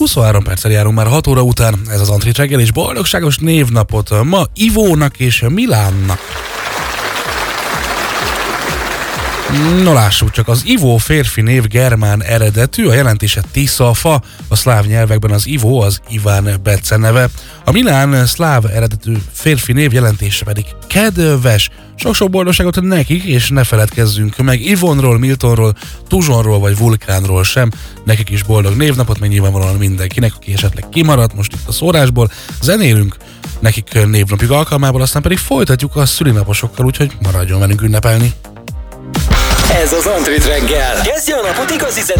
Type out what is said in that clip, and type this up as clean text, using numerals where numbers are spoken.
23 perccel járunk már 6 óra után, ez az Antrit reggel, és boldogságos névnapot ma Ivónak és Milánnak. No, lássuk csak, az Ivo férfi név germán eredetű, a jelentése Tiszafa, a szláv nyelvekben az Ivo az Iván beceneve, a Milán szláv eredetű férfi név jelentése pedig kedves. Sok-sok boldogságot nekik, és ne feledkezzünk meg Ivonról, Miltonról, Tuzsonról vagy Vulkánról sem. Nekik is boldog névnapot, meg nyilvánvalóan mindenkinek, aki esetleg kimaradt most itt a szórásból. Zenélünk nekik névnapjuk alkalmából, aztán pedig folytatjuk a szülinaposokkal, úgyhogy maradjon velünk ünnepelni. Ez az Antrit reggel. Kezdje a napot igazi